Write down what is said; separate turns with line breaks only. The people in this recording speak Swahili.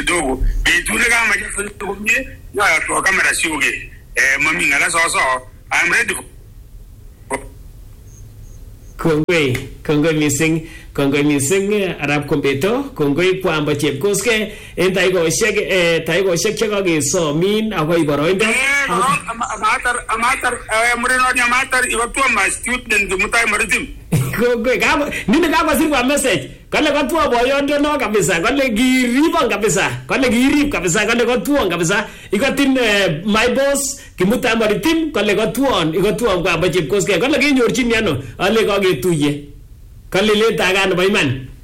kidogo betune kama je kumye ya to kamera siuge mami ngala so I'm ready
Kongoi missing Arap Kombeto kongoi kwamba chepkoske en taikoshek chekakesomin akoi boroindo
amatar mureno amatar iwatwa ma student mutai maritim
kongoi nini kakosir kwa message kale kotwo boyondono kabisa kale kiribon kabisa kale kirib kabisa kale kotwon kabisa ikotin my boss kimutai maritim kale kotwon kwamba chepkoske kale kenyorchini ano ale kaketuye kale letagan bo iman